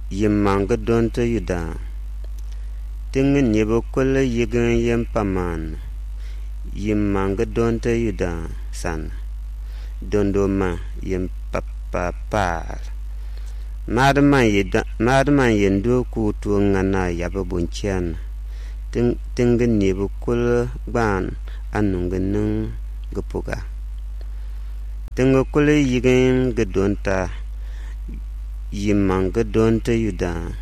yimanga donta yuda tinga nibu kula yigin yim paman yimanga donta yuda san dondoma yim papapal madman yendo ku tu ngana yaba bunchen tinga nibu kula ban anunganin gupuga tinga kula yigin gadonta yimanga donta yuda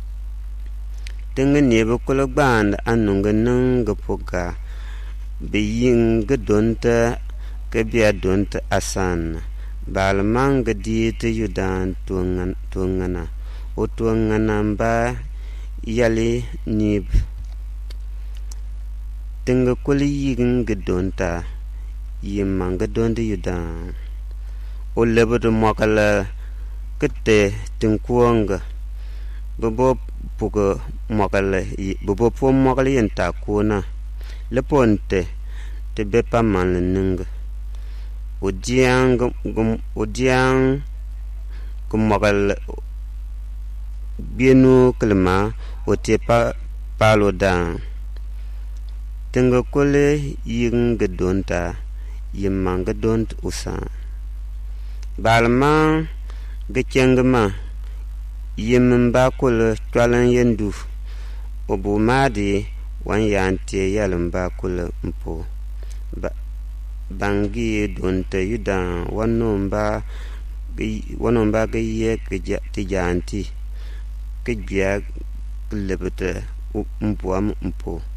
tinga nibu kula ban anunganin gupuga biyin gadonta kabiya donta asan balman gadi ta yudan tuangana o tuangana ba yali nib tinga kula yigin gadonta yimanga donta yudan o lebudu mwakala kete tinkuanga bobo puga mwakala bobo po mwakala yenta kuna leponte te bepa man ninga odiang kumagal bienu kelma otepa palodan tinga kole yin gedonta yimang gedont usa balma gechengma yimba kole twalan yendu obumadi wan yante yalamba kole mpo bangi donta yudan wanomba ga ye tijanti ke biya lebete mpo